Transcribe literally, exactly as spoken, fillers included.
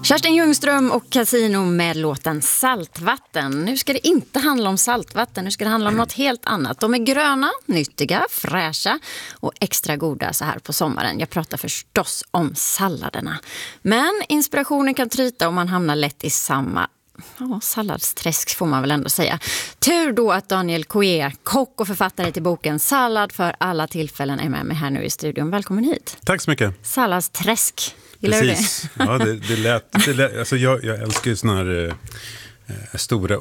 Kerstin Ljungström och Casino med låten Saltvatten. Nu ska det inte handla om saltvatten, nu ska det handla om något helt annat. De är gröna, nyttiga, fräscha och extra goda så här på sommaren. Jag pratar förstås om salladerna. Men inspirationen kan tryta om man hamnar lätt i samma ja, salladsträsk får man väl ändå säga. Tur då att Daniel Coué, kock och författare till boken Sallad för alla tillfällen, är med mig här nu i studion. Välkommen hit. Tack så mycket. Salladsträsk. Gillar Precis. du det? Ja, det, det lät, det lät alltså jag, jag älskar ju såna här eh, stora